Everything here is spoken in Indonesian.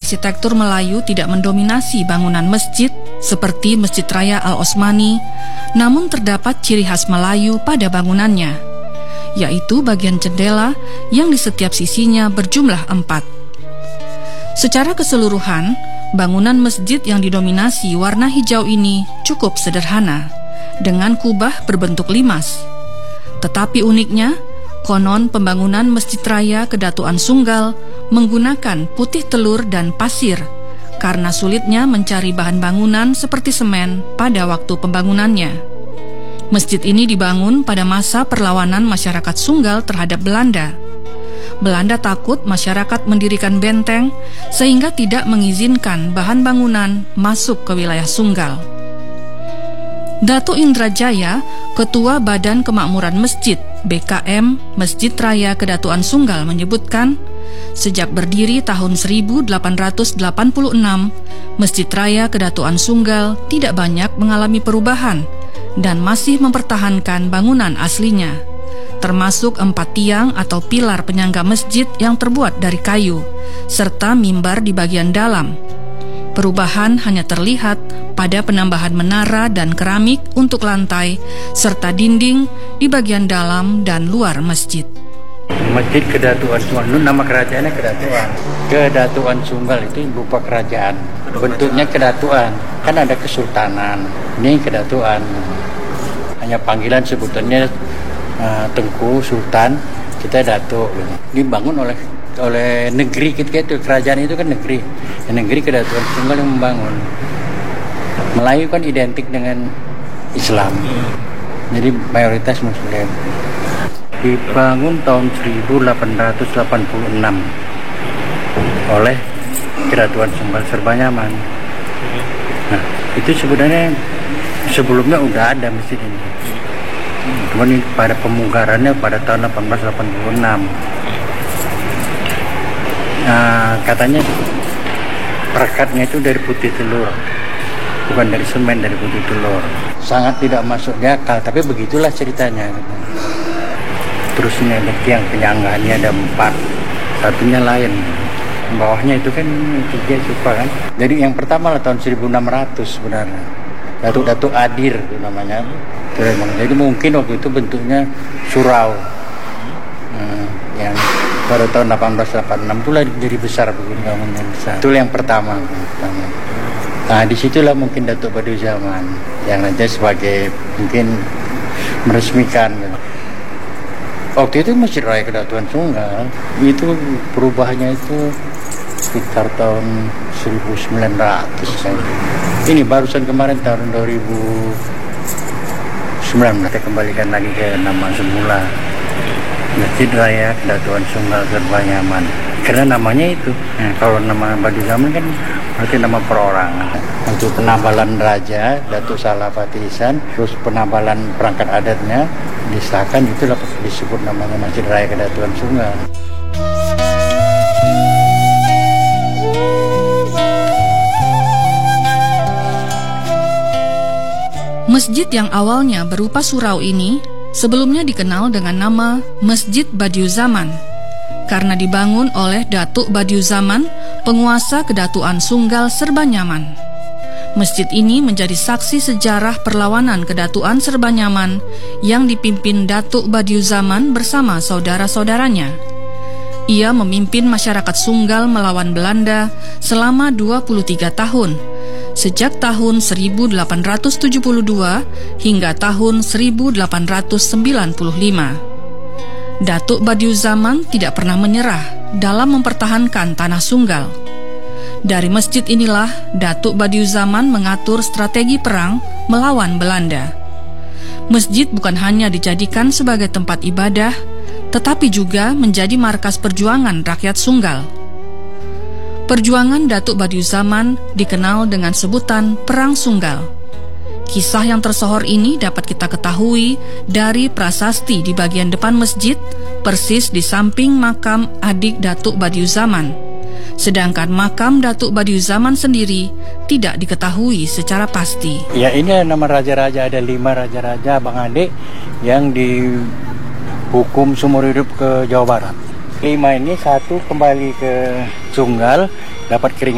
arsitektur Melayu tidak mendominasi bangunan masjid seperti Masjid Raya Al-Osmani, namun terdapat ciri khas Melayu pada bangunannya, yaitu bagian jendela yang di setiap sisinya berjumlah 4. Secara keseluruhan, bangunan masjid yang didominasi warna hijau ini cukup sederhana, dengan kubah berbentuk limas. Tetapi uniknya, konon pembangunan Masjid Raya Kedatuan Sunggal menggunakan putih telur dan pasir karena sulitnya mencari bahan bangunan seperti semen pada waktu pembangunannya. Masjid ini dibangun pada masa perlawanan masyarakat Sunggal terhadap Belanda. Belanda takut masyarakat mendirikan benteng sehingga tidak mengizinkan bahan bangunan masuk ke wilayah Sunggal. Datuk Indrajaya, Ketua Badan Kemakmuran Masjid BKM Masjid Raya Kedatuan Sunggal menyebutkan, sejak berdiri tahun 1886, Masjid Raya Kedatuan Sunggal tidak banyak mengalami perubahan dan masih mempertahankan bangunan aslinya, termasuk 4 tiang atau pilar penyangga masjid yang terbuat dari kayu, serta mimbar di bagian dalam. Perubahan hanya terlihat pada penambahan menara dan keramik untuk lantai, serta dinding di bagian dalam dan luar masjid. Masjid Kedatuan Sunggal, nama kerajaannya Kedatuan. Kedatuan Sunggal itu berupa kerajaan, bentuknya kedatuan. Kan ada kesultanan, ini kedatuan. Hanya panggilan sebutannya Tengku, Sultan, kita Datuk. Dibangun oleh negeri kita itu, kerajaan itu kan negeri. Negeri Kedatuan Sunggal yang membangun. Melayu kan identik dengan Islam, jadi mayoritas Muslim. Dibangun tahun 1886 oleh Kedatuan Sunggal Serbanyaman. Nah, itu sebenarnya sebelumnya udah ada masjid ini. Cuman pada pemugarannya pada tahun 1886. Katanya perekatnya itu dari putih telur, bukan dari semen, dari putih telur. Sangat tidak masuk di akal, tapi begitulah ceritanya. Terus ini ada tiang penyangganya ada 4, satunya lain. Bawahnya itu kan tiga supa kan. Jadi yang pertama lah tahun 1600 sebenarnya. Datuk Adir itu namanya. Jadi mungkin waktu itu bentuknya surau. Yang pada tahun 1886 itulah jadi besar begini, bangunnya besar. Itu yang pertama. Nah, disitulah mungkin Datuk Badiuzaman yang nanti sebagai mungkin meresmikan. Waktu itu Masjid Raya Kedatuan Sunggal itu perubahannya itu sekitar tahun 1900. Ini barusan kemarin tahun 2019 kita kembalikan lagi ke nama semula, Masjid Raya Kedatuan Sunggal Serbanyaman. Karena namanya itu. Nah, kalau nama Badiuzaman kan berarti nama perorangan. Untuk penambalan raja Datuk Salah Fatih Ihsan, terus penambalan perangkat adatnya disahkan, itulah disebut namanya Masjid Raya Kedatuan Sunggal. Masjid yang awalnya berupa surau ini sebelumnya dikenal dengan nama Masjid Badiuzaman karena dibangun oleh Datuk Badiuzaman, penguasa Kedatuan Sunggal Serbanyaman. Masjid ini menjadi saksi sejarah perlawanan Kedatuan Serbanyaman yang dipimpin Datuk Badiuzaman bersama saudara-saudaranya. Ia memimpin masyarakat Sunggal melawan Belanda selama 23 tahun, sejak tahun 1872 hingga tahun 1895. Datuk Badiuzaman tidak pernah menyerah dalam mempertahankan tanah Sunggal. Dari masjid inilah Datuk Badiuzaman mengatur strategi perang melawan Belanda. Masjid bukan hanya dijadikan sebagai tempat ibadah, tetapi juga menjadi markas perjuangan rakyat Sunggal. Perjuangan Datuk Badiuzaman dikenal dengan sebutan Perang Sunggal. Kisah yang tersohor ini dapat kita ketahui dari prasasti di bagian depan masjid, persis di samping makam adik Datuk Badiuzaman. Sedangkan makam Datuk Badiuzaman sendiri tidak diketahui secara pasti. Ya, ini nama raja-raja, ada 5 raja-raja abang adik yang dihukum seumur hidup ke Jawa Barat. 5 ini, 1 kembali ke Sunggal, dapat keringanan.